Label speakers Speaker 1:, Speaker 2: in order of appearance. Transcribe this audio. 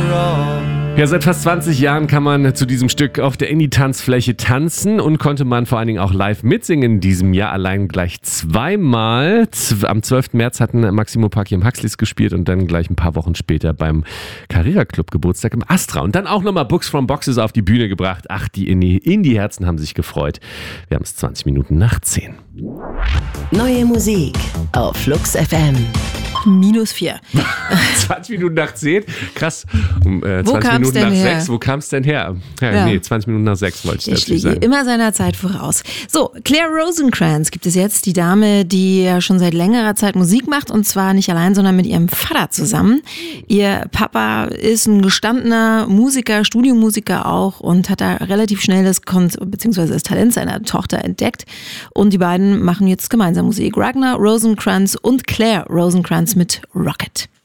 Speaker 1: Ja, seit fast 20 Jahren kann man zu diesem Stück auf der Indie-Tanzfläche tanzen und konnte man vor allen Dingen auch live mitsingen in diesem Jahr. Allein gleich zweimal. Am 12. März hatten Maximo Park im Huxleys gespielt und dann gleich ein paar Wochen später beim Carrera Club Geburtstag im Astra. Und dann auch nochmal Books from Boxes auf die Bühne gebracht. Ach, die Indie-Herzen haben sich gefreut. Wir haben es 20 Minuten nach 10.
Speaker 2: Neue Musik auf Flux FM.
Speaker 3: -4.
Speaker 1: 20 Minuten nach 10? Krass. 20
Speaker 3: kam's
Speaker 1: Minuten nach
Speaker 3: denn her?
Speaker 1: 6. Wo kam es denn her? Ja. Nee, 20 Minuten nach 6 wollte ich
Speaker 3: Ich
Speaker 1: dazu
Speaker 3: liege
Speaker 1: sagen.
Speaker 3: immer seiner Zeit voraus. So, Claire Rosencrantz gibt es jetzt, die Dame, die ja schon seit längerer Zeit Musik macht und zwar nicht allein, sondern mit ihrem Vater zusammen. Ihr Papa ist ein gestandener Musiker, Studiomusiker auch und hat da relativ schnell das Talent seiner Tochter entdeckt und die beiden machen jetzt gemeinsam Musik. Ragnar Rosencrantz und Claire Rosencrantz mit Rocket.